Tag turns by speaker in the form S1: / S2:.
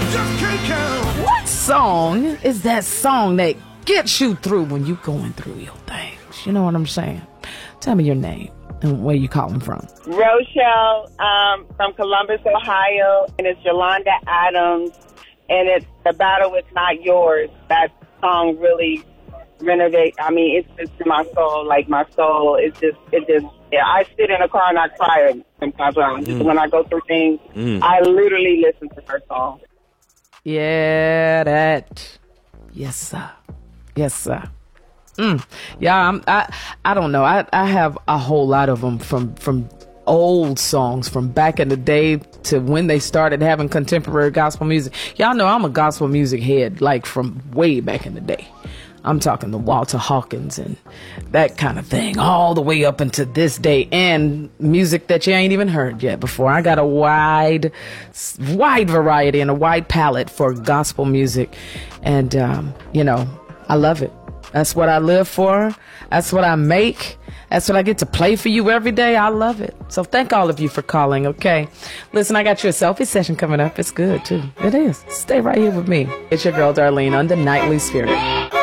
S1: What song is that song that gets you through when you going through your things? You know what I'm saying? Tell me your name and where you calling from.
S2: Rochelle, from Columbus, Ohio, and it's Yolanda Adams, and it's The Battle Is Not Yours. That song really renovate. I mean, it's just to my soul. Like, my soul is just, yeah, I sit in a car and I cry sometimes when I go through things. I literally listen to her song.
S1: Yeah, that. Yes, sir. Yes, sir. Yeah, I don't know. I have a whole lot of them from old songs from back in the day to when they started having contemporary gospel music. Y'all know I'm a gospel music head, like from way back in the day. I'm talking the Walter Hawkins and that kind of thing, all the way up into this day, and music that you ain't even heard yet before. I got a wide variety and a wide palette for gospel music, and I love it. That's what I live for. That's what I make. That's what I get to play for you every day. I love it. So thank all of you for calling, okay? Listen, I got you a selfie session coming up. It's good, too. It is. Stay right here with me. It's your girl, Darlene, on the Nightly Spirit.